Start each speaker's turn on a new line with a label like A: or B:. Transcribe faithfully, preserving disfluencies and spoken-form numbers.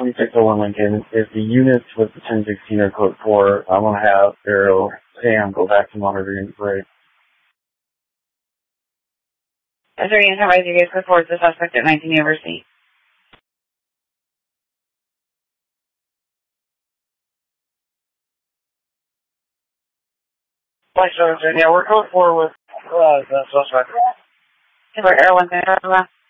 A: twenty-six oh one Lincoln. If the units with the ten sixteen are code four, I'm going to have Arrow Sam go back to monitoring the parade.
B: Is there any advice you guys put forward the suspect at nineteen University?
A: Yeah, we're code four with uh, the suspect.
B: We're Arrow one,